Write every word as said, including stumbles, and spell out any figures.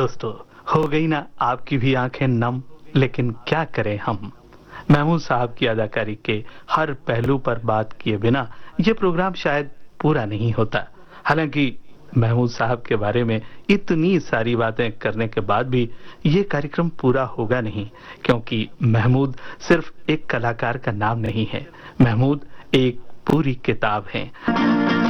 दोस्तों, हो गई ना आपकी भी आंखें नम, लेकिन क्या करें हम। महमूद साहब की अदाकारी के हर पहलू पर बात किए बिना ये प्रोग्राम शायद पूरा नहीं होता। हालांकि महमूद साहब के बारे में इतनी सारी बातें करने के बाद भी ये कार्यक्रम पूरा होगा नहीं, क्योंकि महमूद सिर्फ एक कलाकार का नाम नहीं है, महमूद एक पूरी किताब है।